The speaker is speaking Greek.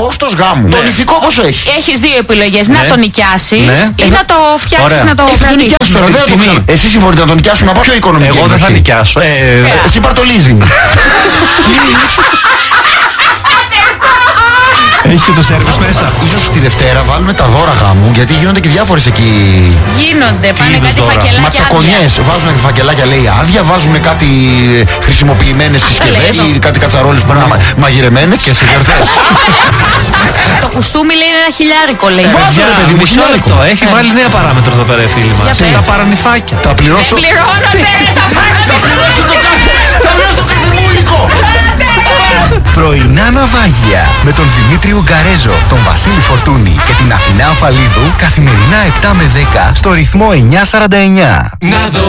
Κόστος γάμου. Το ηφικό πόσο έχει? Έχεις δύο επιλογές. Να το νοικιάσεις ή να το φτιάξεις, να το κρατήσεις. Εσύ συμφωνείτε να το νοικιάσουν από ποιο οικονομικό? Εγώ δεν θα νοικιάσω. Εσύ πάρ' το leasing. Έχει και το σέρβις μέσα. Ίσως τη Δευτέρα βάλουμε τα δώρα γάμου, γιατί γίνονται και διάφορες εκεί. Γίνονται, πάνε κάτι φακελάκια. Ματσακονιές. Βάζουν φακελάκια, λέει άδεια, βάζουν κάτι χρησιμοποιημένες συσκευές ή κάτι κατσαρόλες που είναι μαγειρεμένες. Και σε γιορτές. Το κουστούμι λέει είναι 1.000, λέει. Βάζω ρε παιδί μου, μισό λεπτό. Έχει βάλει νέα παράμετρο εδώ πέρα, φίλοι μας. Τα παρανυφάκια. Τα πληρώσω. Δεν πληρώνονται τα παρανυφάκια. Θα πληρώσω το κάθε μούλικο. Πρωινά ναυάγια με τον Δημήτρη Ουγκαρέζο, τον Βασίλη Φορτούνη και την Αθηνά Αφαλίδου καθημερινά 7 με 10 στο ρυθμό 949. Να δω